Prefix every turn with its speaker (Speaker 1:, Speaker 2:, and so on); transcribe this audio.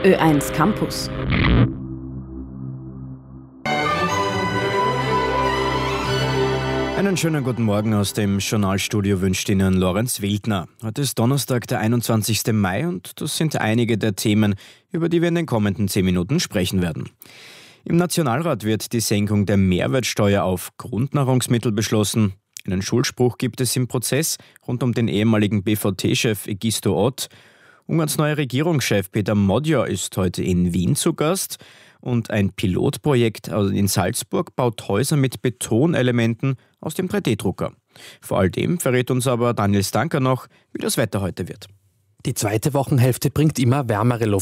Speaker 1: Ö1 Campus.
Speaker 2: Einen schönen guten Morgen aus dem Journalstudio wünscht Ihnen Lorenz Wildner. Heute ist Donnerstag, der 21. Mai und das sind einige der Themen, über die wir in den kommenden 10 Minuten sprechen werden. Im Nationalrat wird die Senkung der Mehrwertsteuer auf Grundnahrungsmittel beschlossen. Einen Schuldspruch gibt es im Prozess rund um den ehemaligen BVT-Chef Egisto Ott. Ungarns neuer Regierungschef Peter Modja ist heute in Wien zu Gast. Und ein Pilotprojekt in Salzburg baut Häuser mit Betonelementen aus dem 3D-Drucker. Vor all dem verrät uns aber Daniel Stanker noch, wie das Wetter heute wird.
Speaker 3: Die zweite Wochenhälfte bringt immer wärmere Luft.